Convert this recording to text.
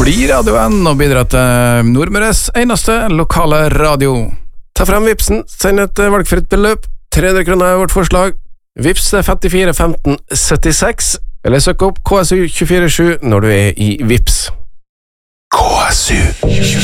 blir radioen og bidrar til Nordmøres eneste lokale radio. Ta frem Vipsen, send et valgfritt beløp. 300 kroner er vårt forslag. Vips til 54 15 76, eller søk opp KSU 24/7 når du er i Vips. KSU